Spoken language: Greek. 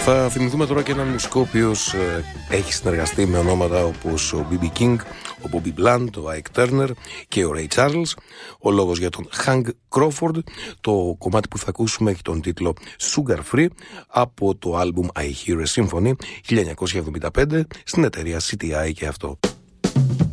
Θα θυμηθούμε τώρα και έναν μουσικό ο οποίος έχει συνεργαστεί με ονόματα όπως ο B.B. King, ο Bobby Blunt, ο Ike Turner και ο Ray Charles. Ο λόγος για τον Hank Crawford. Το κομμάτι που θα ακούσουμε έχει τον τίτλο Sugar Free από το άλμπουμ I Hear a Symphony 1975 στην εταιρεία CTI και αυτό.